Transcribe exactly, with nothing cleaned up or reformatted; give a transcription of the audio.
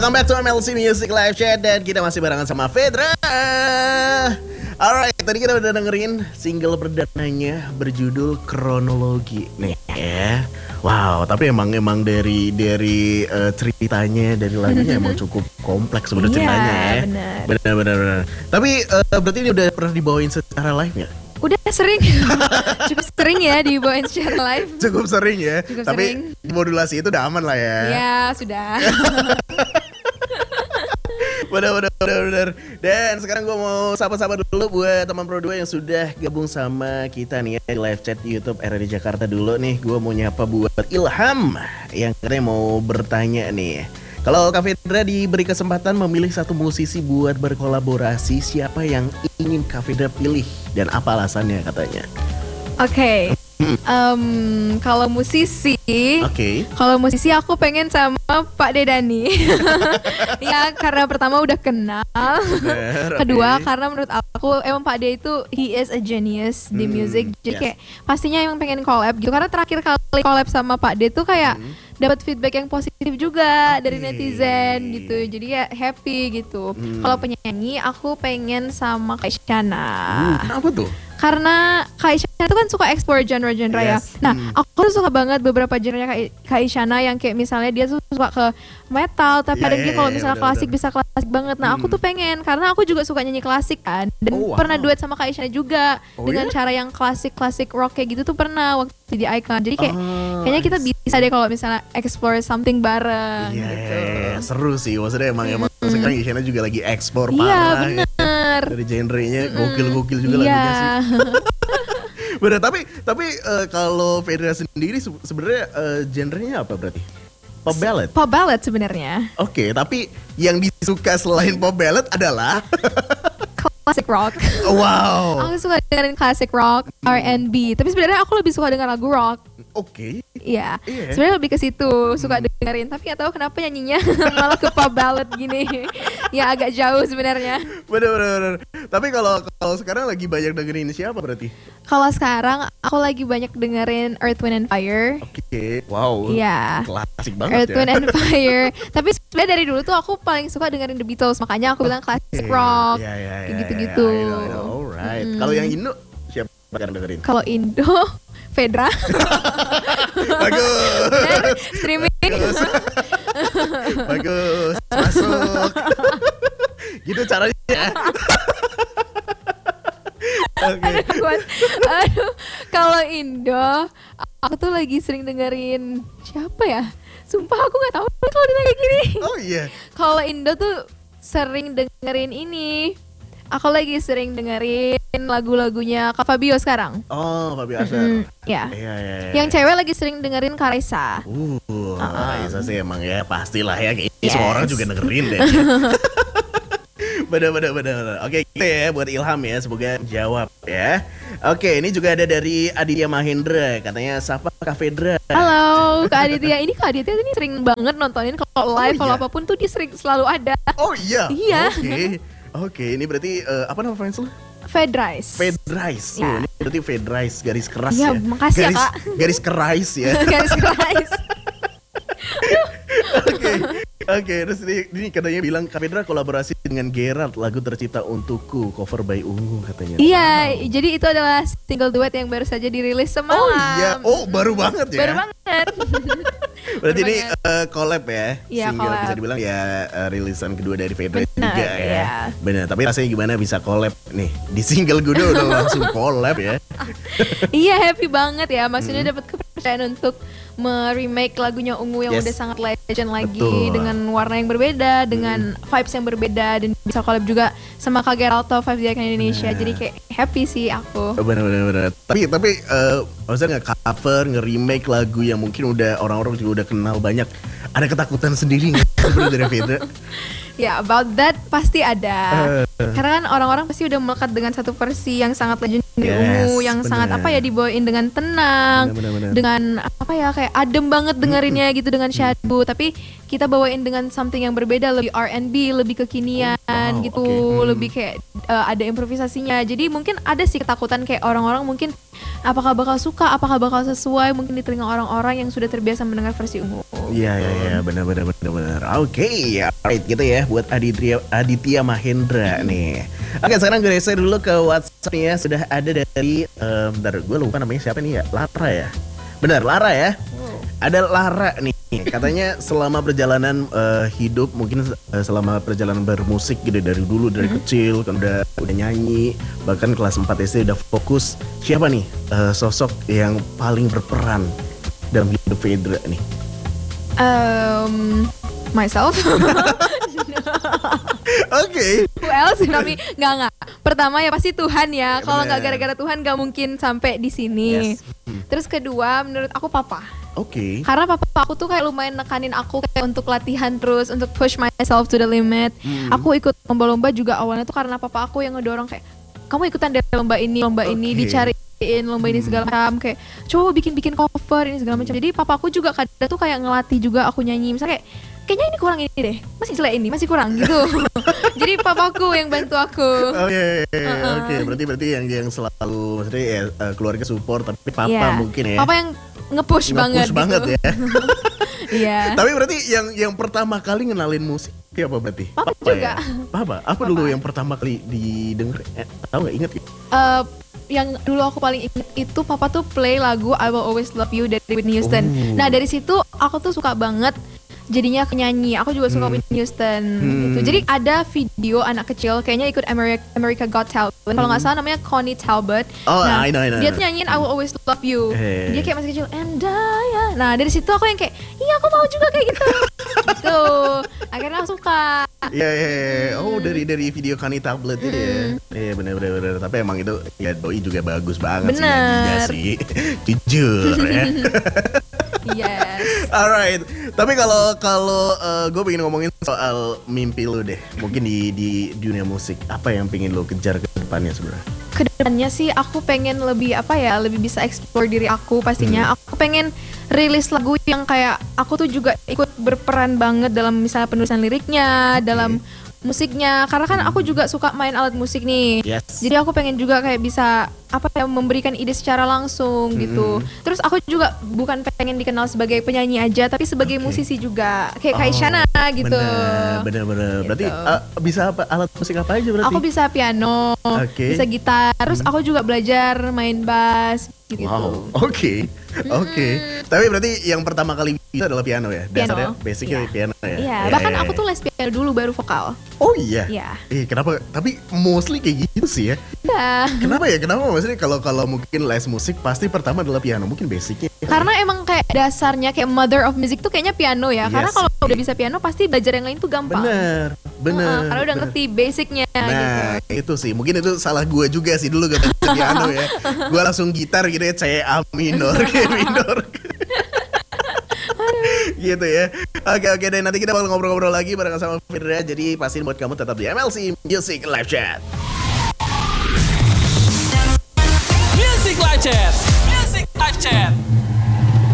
Welcome back to M L C Music Live Chat. Dan kita masih barengan sama Fedra. Alright, tadi kita udah dengerin single perdananya berjudul Kronologi nih ya. Wow, tapi emang emang dari dari uh, ceritanya, dari lagunya emang cukup kompleks sebenarnya ceritanya ya. Iya, benar. Benar benar benar. Tapi uh, berarti ini udah pernah dibawain secara live ya? Udah sering, cukup sering ya dibawain secara live. Cukup sering ya. Cukup Tapi sering. modulasi itu udah aman lah ya. Ya sudah. Benar, benar, benar, benar. Dan sekarang gue mau sapa-sapa dulu buat teman Pro dua yang sudah gabung sama kita nih ya di live chat YouTube R R D Jakarta dulu nih. Gue mau nyapa buat Ilham yang katanya mau bertanya nih. Kalau Kak Fedra diberi kesempatan memilih satu musisi buat berkolaborasi, siapa yang ingin Kak Fedra pilih dan apa alasannya katanya? Oke. Um, kalau musisi, Oke. Okay. kalau musisi aku pengen sama Pak Dedani. Ya karena pertama udah kenal. Bener, Kedua okay. karena menurut aku emang Pak De itu he is a genius di Hmm, music. Jadi yes. kayak pastinya emang pengen collab gitu. Karena terakhir kali collab sama Pak De tuh kayak Hmm. dapat feedback yang positif juga Okay. dari netizen gitu. Jadi ya happy gitu. Hmm. Kalau penyanyi aku pengen sama Kak Isyana. Uh, kenapa tuh? Karena Kak Isyana itu kan suka explore genre-genre Yes. ya. Nah, Hmm. aku tuh suka banget beberapa genre Kak, I- Kak Isyana yang kayak misalnya dia tuh suka ke metal, tapi Ya, ada ya, dia kalau ya, misalnya benar, klasik benar. bisa klasik banget. Nah, aku Hmm. tuh pengen karena aku juga suka nyanyi klasik kan. Dan Oh, wow. pernah duet sama Kak Isyana juga Oh, dengan ya? cara yang klasik-klasik rock kayak gitu tuh pernah waktu di Icon. Jadi kayak Oh, kayaknya kita I see. bisa deh kalau misalnya explore something bareng Iya, gitu. seru sih. Maksudnya emang emang sekarang Isyana juga lagi ekspor Iya, parah. bener. Ya. Dari genrenya gokil-gokil juga Iya. lagunya sih. Bener, tapi tapi eh, kalau Fedra sendiri se- sebenarnya eh, genrenya apa berarti? Pop ballad. Pop ballad sebenarnya. Oke, tapi yang disuka selain pop ballad adalah Classic rock. wow. Aku suka dengerin classic rock, R and B. Tapi sebenarnya aku lebih suka denger lagu rock. Oke. Iya. Iya. Sebenarnya lebih ke situ suka dengerin. Tapi gak tahu kenapa nyanyinya malah ke pop ballad gini. Ya agak jauh sebenarnya. Bener bener bener. Tapi kalau kalau sekarang lagi banyak dengerin siapa berarti? Kalau sekarang aku lagi banyak dengerin Earth, Wind and Fire. Oke. Wow. Iya. Klasik banget Earth, ya. Wind and Fire. Tapi sebenarnya dari dulu tuh aku paling suka dengerin The Beatles. Makanya aku bilang classic Oke. rock. Iya, iya, Kayak iya, gitu-gitu. iya, I know, I know. Alright. Mm. Kalau yang Indo siapa yang dengerin? Kalau Indo, Fedra. Bagus. Dan streaming. Bagus. Bagus. Masuk. Gitu caranya ya. Oke. Aduh, kuat. Aduh, kalau Indo, aku tuh lagi sering dengerin siapa ya? Sumpah aku nggak tahu kalau ditanya kayak gini. Oh iya. Kalau Indo tuh sering dengerin ini. Aku lagi sering dengerin lagu-lagunya Kak Fabio sekarang. Oh, Fabi Asher. Hmm, ya. Iya, iya, iya. Yang cewek lagi sering dengerin Karesa. Uh, Uh-uh. Raisa sih emang ya pastilah ya. Kayaknya Yes. semua orang juga dengerin deh. Bener, bener, bener, bener. Oke, gitu ya buat Ilham ya. Semoga jawab ya. Oke, ini juga ada dari Aditya Mahendra. Katanya, sapa Kak Fedra. Halo Kak Aditya. Ini Kak Aditya ini sering banget nontonin kalau live, Oh, kalau iya? apapun tuh dia sering selalu ada. Oh iya? Iya. Oke. Oke, ini berarti eh, apa nama fans lu? Fedrice. Fedrice. Ya. Oh, ini berarti Fedrice garis keras Iya, ya. makasih ya, garis, Kak. Garis keras ya. Garis keras. Oke. Oke, terus ini, ini katanya bilang Kak Fedra kolaborasi dengan Gerard, lagu tercipta untukku, cover by Ungu katanya. Iya, jadi itu adalah single duet yang baru saja dirilis semalam. Oh iya, oh baru banget ya. Baru banget. Berarti baru ini banget. eh, collab ya, Iya, single collab. bisa dibilang ya eh, rilisan kedua dari Fedra Benar, juga ya. iya. Benar, tapi rasanya gimana bisa collab nih di single gue udah langsung collab ya. Iya, happy banget ya. Maksudnya Hmm. dapat kepercayaan untuk me-remake lagunya Ungu yang Yes. udah sangat legend lagi Betul. dengan warna yang berbeda, dengan vibes yang berbeda, dan bisa collab juga sama Kak Geralto Five The Icon Indonesia. Nah. Jadi kayak happy sih aku. Benar benar benar. Tapi tapi eh, maksudnya nge-cover, nge-remake lagu yang mungkin udah orang-orang juga udah kenal banyak. Ada ketakutan sendiri nggak sebenarnya dari Fedra? Ya, about that pasti ada. Eh. Karena kan orang-orang pasti udah melekat dengan satu versi yang sangat legend dari Yes, Ungu, yang bener. sangat apa ya dibawain dengan tenang, Bener, bener, bener. dengan apa ya kayak adem banget dengerinnya gitu dengan syadu. Tapi kita bawain dengan something yang berbeda, lebih R and B, lebih kekinian wow, gitu, okay. hmm. lebih kayak uh, ada improvisasinya. Jadi mungkin ada sih ketakutan kayak orang-orang mungkin apakah bakal suka, apakah bakal sesuai mungkin di telinga orang-orang yang sudah terbiasa mendengar versi ungu. Iya iya iya benar benar benar benar. Oke, okay, alright gitu ya buat Aditya Aditya Mahendra nih. Oke, sekarang gue geser dulu ke WhatsApp-nya, sudah ada dari um, bentar, gue lupa namanya siapa nih ya? Lara ya. Benar, Lara ya. Ada Lara nih, katanya selama perjalanan uh, hidup, mungkin uh, selama perjalanan bermusik gitu dari dulu, dari mm-hmm. kecil kan udah udah nyanyi, bahkan kelas empat S D udah fokus. Siapa nih uh, sosok yang paling berperan dalam hidup Fedra nih? Um, myself. Oke. Okay. Who else? Tapi nggak nggak. Pertama ya pasti Tuhan ya. Kalau nggak gara-gara Tuhan nggak mungkin sampai di sini. Yes. Hmm. Terus kedua, menurut aku papa. Oke. Okay. Karena papa aku tuh kayak lumayan nekanin aku kayak untuk latihan terus, untuk push myself to the limit. Hmm. Aku ikut lomba-lomba juga awalnya tuh karena papa aku yang ngedorong kayak kamu ikutan deh lomba ini, lomba okay. ini, dicariin lomba ini segala macam, kayak coba bikin-bikin cover ini segala macam. Jadi papa aku juga kadang tuh kayak ngelatih juga aku nyanyi. Misalnya kayak kayaknya ini kurang ini deh, masih jelek ini, masih kurang gitu. Jadi papaku yang bantu aku. Oke, okay, uh-uh. oke. Okay. Berarti berarti yang yang selalu maksudnya ya uh, keluarga support, tapi papa yeah. mungkin ya. Papa yang nge-push, nge-push banget, banget gitu. ya. Iya. Tapi berarti yang yang pertama kali ngenalin musik apa berarti? Papa, papa juga. Ya? Papa. Apa papa. Dulu yang pertama kali didengar? Eh, tahu nggak, ingat? Uh, yang dulu aku paling ingat itu papa tuh play lagu I Will Always Love You dari Whitney Houston. Oh. Nah dari situ aku tuh suka banget jadinya penyanyi. Aku juga suka hmm. Whitney Houston hmm. gitu. Jadi ada video anak kecil kayaknya ikut America, America Got Talent. Hmm. Kalau nggak salah namanya Connie Talbot. Oh, nah, I know, I know. Dia tuh nyanyiin I Will Always Love You. Hey. Dia kayak masih kecil and I. Nah dari situ aku yang kayak iya aku mau juga kayak gitu. Gitu. Akhirnya aku suka. Iya yeah, iya. Yeah. Oh dari dari video Connie Talbot itu ya. Iya benar benar benar. Tapi emang itu ya doi juga bagus banget bener. sih. Jujur ya. Yes. Alright. Tapi kalau kalau uh, gue pengen ngomongin soal mimpi lu deh. Mungkin di di dunia musik apa yang pengen lu kejar ke depannya sebenarnya? Kedepannya sih aku pengen lebih apa ya, lebih bisa explore diri aku pastinya. Hmm. Aku pengen rilis lagu yang kayak aku tuh juga ikut berperan banget dalam misalnya penulisan liriknya, okay. dalam musiknya, karena kan aku juga suka main alat musik nih. Yes. Jadi aku pengen juga kayak bisa apa ya memberikan ide secara langsung gitu. Mm-hmm. Terus aku juga bukan pengen dikenal sebagai penyanyi aja, tapi sebagai okay. musisi juga kayak oh, Kaisyana gitu. Bener bener bener. Gitu. Berarti uh, bisa apa alat musik apa aja berarti? Aku bisa piano, okay. bisa gitar. Terus aku juga belajar main bass gitu. Wow. Oke. Okay. Oke. Okay. Mm-hmm. Tapi berarti yang pertama kali bisa adalah piano ya? Dasarnya piano. basicnya yeah. piano ya? Iya. Yeah. Bahkan yeah. aku tuh les piano dulu baru vokal. Oh iya. Iya. Eh kenapa? Tapi mostly kayak gitu sih ya. Iya. Kenapa ya? Kenapa maksudnya kalau kalau mungkin les musik pasti pertama adalah piano, mungkin basicnya. Karena emang kayak dasarnya kayak mother of music tuh kayaknya piano ya. Yes. Karena kalau udah bisa piano pasti belajar yang lain tuh gampang. Bener. Bener. Uh, karena udah ngerti basicnya. Nah gitu. itu sih. Mungkin itu salah gue juga sih dulu gak belajar piano ya. Gue langsung gitar gitu ya, C A minor, G minor. Gitu ya. Oke oke deh, nanti kita bakal ngobrol-ngobrol lagi bareng sama Fedra. Jadi pastiin buat kamu tetap di M L C Music Live Chat. Music Live Chat. Music Live Chat.